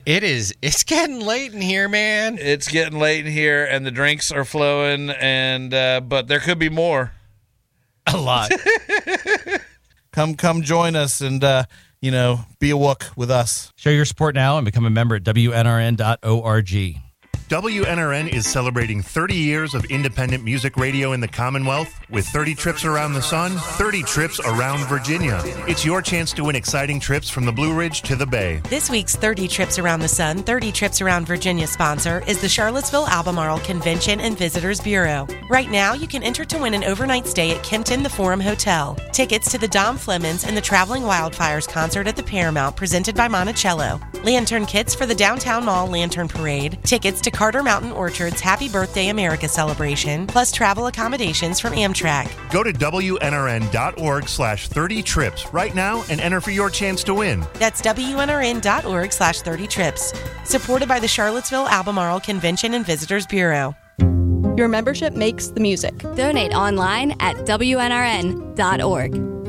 It's getting late in here, man. It's getting late in here, and the drinks are flowing, and but there could be more. A lot. Come join us and, be a wook with us. Show your support now and become a member at WNRN.org. WNRN is celebrating 30 years of independent music radio in the Commonwealth with 30 trips around the sun, 30 trips around Virginia. It's your chance to win exciting trips from the Blue Ridge to the Bay. This week's 30 Trips Around the Sun, 30 Trips Around Virginia sponsor is the Charlottesville Albemarle Convention and Visitors Bureau. Right now, you can enter to win an overnight stay at Kempton The Forum Hotel, tickets to the Dom Flemons and the Traveling Wildfires concert at the Paramount presented by Monticello, lantern kits for the Downtown Mall Lantern Parade, tickets to Carter Mountain Orchard's Happy Birthday America celebration, plus travel accommodations from Amtrak. Go to WNRN.org/30 trips right now and enter for your chance to win. That's WNRN.org/30 trips. Supported by the Charlottesville Albemarle Convention and Visitors Bureau. Your membership makes the music. Donate online at WNRN.org.